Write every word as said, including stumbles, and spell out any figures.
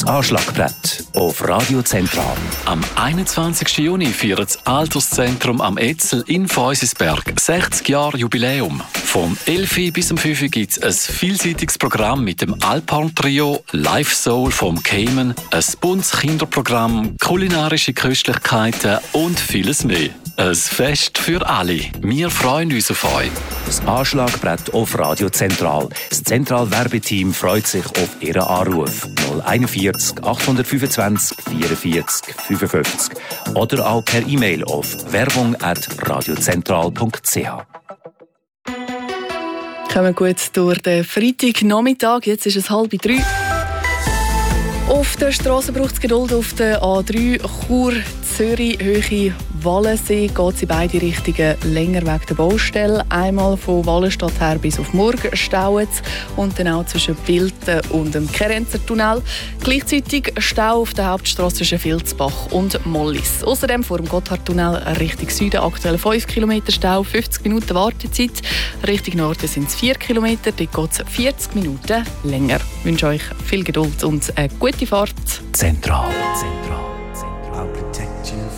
Das Anschlagbrett auf Radio Zentral. Am einundzwanzigsten Juni feiert das Alterszentrum am Etzel in Feusisberg sechzig Jahre Jubiläum. Vom elf Uhr bis um fünf Uhr gibt es ein vielseitiges Programm mit dem Alphorn-Trio, Live Soul vom Cayman, ein buntes Kinderprogramm, kulinarische Köstlichkeiten und vieles mehr. Ein Fest für alle. Wir freuen uns auf euch. Das Anschlagbrett auf Radio Zentral. Das Zentral-Werbeteam freut sich auf Ihren Anruf. null einundvierzig achthundertfünfundzwanzig vierundvierzig fünfundfünfzig oder auch per E-Mail auf werbung at radiozentral punkt c h. Kommen wir gut durch den Freitagnachmittag. Jetzt ist es halb drei. Auf der Straße braucht es Geduld. Auf der A drei Chur, Zürich, Höhe Wallensee geht es in beide Richtungen länger wegen der Baustelle. Einmal von Wallenstadt her bis auf Murg staut es und dann auch zwischen Bilten und dem Kerenzer-Tunnel. Gleichzeitig Stau auf der Hauptstrasse zwischen Vilsbach und Mollis. Außerdem vor dem Gotthardtunnel Richtung Süden aktuell fünf Kilometer Stau, fünfzig Minuten Wartezeit. Richtung Norden sind es vier Kilometer, dort geht es vierzig Minuten länger. Ich wünsche euch viel Geduld und eine gute Fahrt. Zentral. Zentral.